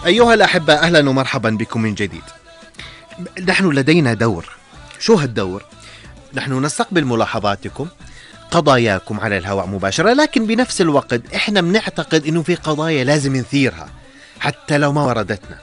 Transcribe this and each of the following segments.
أيها الأحبة، أهلا ومرحبا بكم من جديد. نحن لدينا دور. شو هالدور؟ نحن نستقبل ملاحظاتكم، قضاياكم على الهواء مباشرة، لكن بنفس الوقت إحنا بنعتقد إنه في قضايا لازم نثيرها حتى لو ما وردتنا.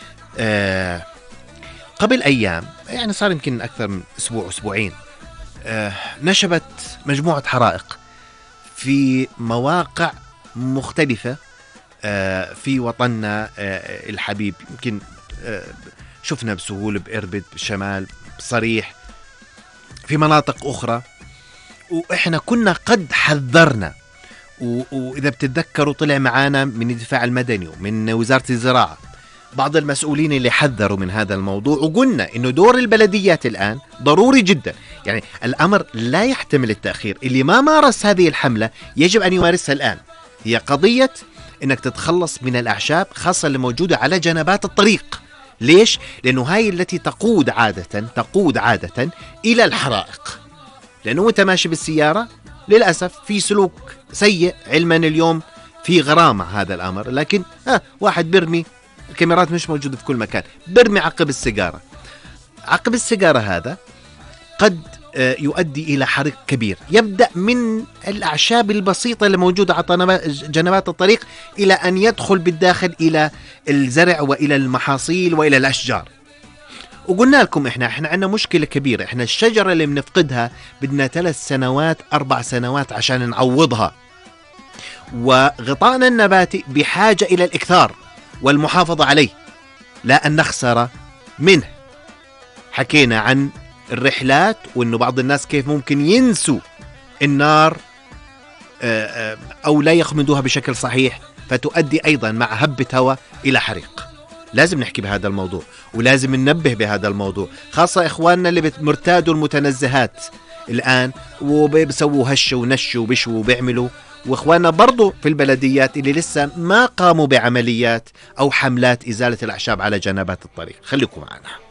قبل أيام، يعني صار يمكن أكثر من أسبوعين، نشبت مجموعة حرائق في مواقع مختلفة في وطننا الحبيب. يمكن شفنا بسهول بإربد، بالشمال، بصريح، في مناطق أخرى، وإحنا كنا قد حذرنا. وإذا بتتذكروا طلع معانا من الدفاع المدني ومن وزارة الزراعة بعض المسؤولين اللي حذروا من هذا الموضوع، وقلنا إنه دور البلديات الآن ضروري جدا. يعني الأمر لا يحتمل التأخير. اللي ما مارس هذه الحملة يجب أن يمارسها الآن. هي قضية إنك تتخلص من الأعشاب، خاصة اللي موجودة على جنبات الطريق. ليش؟ لأنه هاي التي تقود عادة إلى الحرائق. لأنه أنت ماشي بالسيارة، للأسف في سلوك سيء، علما اليوم في غرامة هذا الأمر، لكن واحد برمي، الكاميرات مش موجودة في كل مكان، برمي عقب السيجارة هذا قد يؤدي إلى حريق كبير، يبدأ من الأعشاب البسيطة اللي موجودة على جنبات الطريق إلى أن يدخل بالداخل إلى الزرع وإلى المحاصيل وإلى الأشجار. وقلنا لكم إحنا عندنا مشكلة كبيرة. إحنا الشجرة اللي بنفقدها بدنا 3 سنوات 4 سنوات عشان نعوضها، وغطائنا النباتي بحاجة إلى الإكثار والمحافظة عليه، لا أن نخسر منه. حكينا عن الرحلات، وإنه بعض الناس كيف ممكن ينسوا النار أو لا يخمدوها بشكل صحيح، فتؤدي أيضا مع هبة هواء إلى حريق. لازم نحكي بهذا الموضوع، ولازم ننبه بهذا الموضوع، خاصة إخواننا اللي مرتادوا المتنزهات الآن وبيسووا هش ونش وبشوا وبيعملوا، وإخواننا برضو في البلديات اللي لسه ما قاموا بعمليات أو حملات إزالة الأعشاب على جنبات الطريق. خليكم معنا.